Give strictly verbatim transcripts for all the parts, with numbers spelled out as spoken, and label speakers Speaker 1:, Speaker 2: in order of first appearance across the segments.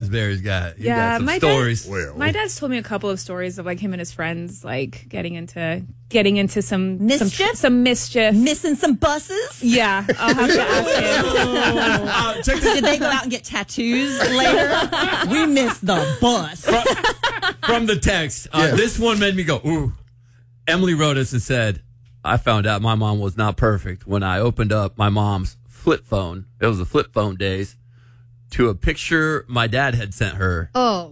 Speaker 1: Raspberry's got, he
Speaker 2: yeah,
Speaker 1: got some
Speaker 2: my
Speaker 1: stories.
Speaker 2: Dad,
Speaker 3: Well.
Speaker 2: my dad's told me a couple of stories of like him and his friends like getting into getting into some
Speaker 4: Mischief?
Speaker 2: some, some mischief.
Speaker 4: Missing some buses?
Speaker 2: Yeah, I'll have to ask him.
Speaker 1: Uh, check this
Speaker 4: Did they go out and get tattoos later? We missed the bus.
Speaker 1: from the text. Uh,
Speaker 3: Yeah.
Speaker 1: This one made me go, ooh. Emily wrote us and said, I found out my mom was not perfect when I opened up my mom's flip phone. It was the flip phone days. To a picture my dad had sent her.
Speaker 5: Oh.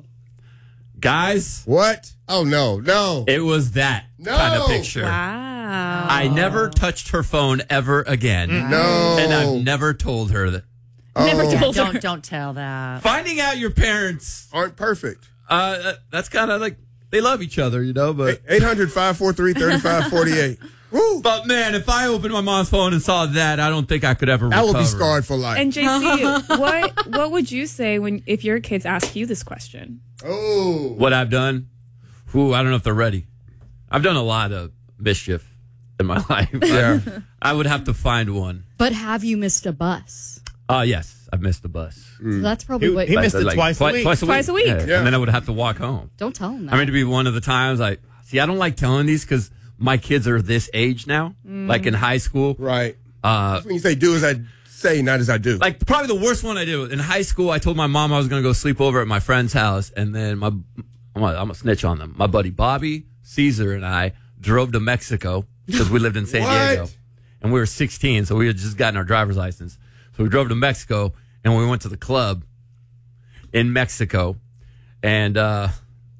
Speaker 1: Guys,
Speaker 3: What? Oh, no, no.
Speaker 1: it was that
Speaker 3: No.
Speaker 1: kind of picture.
Speaker 2: Wow.
Speaker 1: I never touched her phone ever again.
Speaker 3: no.
Speaker 1: And I've never told her that.
Speaker 2: Never
Speaker 3: Oh.
Speaker 2: told her.
Speaker 4: Don't don't tell that.
Speaker 1: Finding out your parents,
Speaker 3: Aren't perfect.
Speaker 1: uh, that's kind of like, they love each other, you know, but.
Speaker 3: eight hundred, five four three, three five four eight. Woo.
Speaker 1: But man, if I opened my mom's phone and saw that, I don't think I could ever
Speaker 3: I will
Speaker 1: recover.
Speaker 3: be scarred for life.
Speaker 2: And J C, what what would you say when if your kids ask you this question?
Speaker 3: oh.
Speaker 1: What I've done, ooh, I don't know if they're ready. I've done a lot of mischief in my life.
Speaker 3: Yeah.
Speaker 1: I would have to find one.
Speaker 5: But have you missed a bus?
Speaker 1: Uh, yes, I've missed the bus.
Speaker 5: So that's probably
Speaker 6: He-
Speaker 5: what.
Speaker 6: he missed it
Speaker 1: Like,
Speaker 6: twice a
Speaker 1: twi-
Speaker 6: week.
Speaker 1: Twice a week.
Speaker 2: Twice a week.
Speaker 1: Yeah.
Speaker 3: Yeah.
Speaker 1: And then I would have to walk home.
Speaker 5: Don't tell them that.
Speaker 1: I mean, to be one of the times, like, see, I don't like telling these because my kids are this age now, like in high school.
Speaker 3: Right.
Speaker 1: Uh,
Speaker 3: When you say do as I say, not as I do.
Speaker 1: like probably the worst one I did in high school. I told my mom I was going to go sleep over at my friend's house, and then my I'm gonna, I'm gonna snitch on them. My buddy Bobby, Caesar, and I drove to Mexico because we lived in San
Speaker 3: What?
Speaker 1: Diego, and we were sixteen, so we had just gotten our driver's license. So we drove to Mexico, and we went to the club in Mexico, and uh,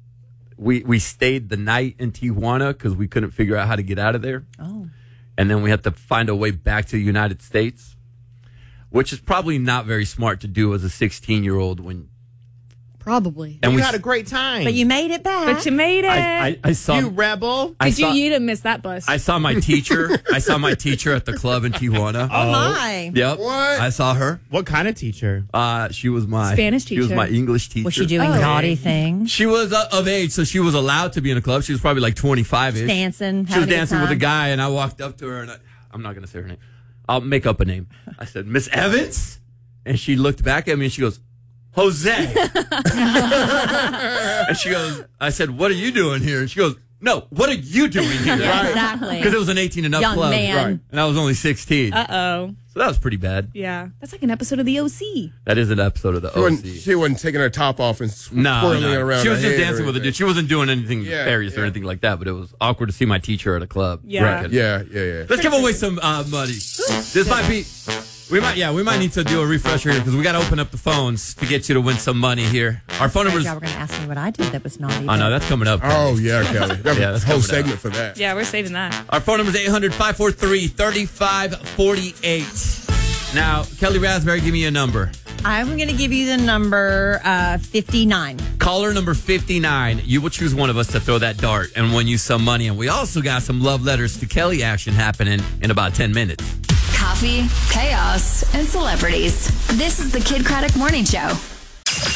Speaker 1: we we stayed the night in Tijuana because we couldn't figure out how to get out of there.
Speaker 4: Oh.
Speaker 1: And then we had to find a way back to the United States, which is probably not very smart to do as a sixteen-year-old. When
Speaker 5: Probably.
Speaker 1: and
Speaker 6: You
Speaker 1: we
Speaker 6: had a great time.
Speaker 4: But you made it back.
Speaker 2: But you made it.
Speaker 1: I, I, I saw
Speaker 6: You rebel.
Speaker 1: I
Speaker 2: Did
Speaker 1: saw,
Speaker 2: you? You didn't miss that bus.
Speaker 1: I saw my teacher. I saw my teacher at the club in Tijuana.
Speaker 4: oh, my.
Speaker 1: Yep.
Speaker 3: What?
Speaker 1: I saw her.
Speaker 6: What kind of teacher?
Speaker 1: Uh, she was my
Speaker 2: Spanish
Speaker 1: She was
Speaker 2: teacher.
Speaker 1: my English teacher.
Speaker 4: Was she doing
Speaker 2: Oh.
Speaker 4: naughty things?
Speaker 1: She was uh, of age, so she was allowed to be in a club. She was probably like twenty-five ish.
Speaker 4: Dancing,
Speaker 1: She was
Speaker 4: having a good
Speaker 1: dancing with a
Speaker 4: time?
Speaker 1: guy, and I walked up to her, and I, I'm not going to say her name. I'll make up a name. I said, Miss Evans? And she looked back at me, and she goes, Jose. And she goes, I said, what are you doing here? And she goes, no, what are you doing here?
Speaker 4: Yeah, exactly.
Speaker 1: Because it was an eighteen and up
Speaker 4: Young
Speaker 1: club.
Speaker 4: man.
Speaker 1: Right. And I was only sixteen.
Speaker 2: Uh oh.
Speaker 1: So that was pretty bad.
Speaker 2: Yeah, that's like an episode of the O C.
Speaker 1: That is an episode of the
Speaker 3: She
Speaker 1: O
Speaker 3: wasn't,
Speaker 1: C.
Speaker 3: she wasn't taking her top off and sw-
Speaker 1: No,
Speaker 3: swirling
Speaker 1: no.
Speaker 3: it around
Speaker 1: She was
Speaker 3: her
Speaker 1: just
Speaker 3: head
Speaker 1: dancing
Speaker 3: or
Speaker 1: with a
Speaker 3: anything.
Speaker 1: dude. She wasn't doing anything
Speaker 3: Yeah,
Speaker 1: nefarious or
Speaker 3: yeah.
Speaker 1: anything like that, but it was awkward to see my teacher at a club.
Speaker 2: Yeah.
Speaker 1: Right.
Speaker 3: Yeah, yeah, yeah.
Speaker 1: Let's give away some uh, money. This might be, we might, yeah, we might need to do a refresher here because we got to open up the phones to get you to win some money here. Our phone numbers.
Speaker 4: Y'all were going to ask me what I did that was naughty.
Speaker 1: Oh no, that's coming up.
Speaker 3: Oh, yeah, Kelly. That's
Speaker 1: Yeah,
Speaker 3: a
Speaker 1: that's
Speaker 3: whole
Speaker 1: coming
Speaker 3: segment
Speaker 1: up.
Speaker 3: for that.
Speaker 2: Yeah, we're saving that.
Speaker 1: Our phone number is eight hundred, five four three, three five four eight. Now, Kelly Raspberry, give me a number.
Speaker 4: I'm going to give you the number uh, fifty-nine.
Speaker 1: Caller number fifty-nine. You will choose one of us to throw that dart and win you some money. And we also got some love letters to Kelly action happening in about ten minutes.
Speaker 7: Coffee, chaos, and celebrities. This is the Kid Craddock Morning Show.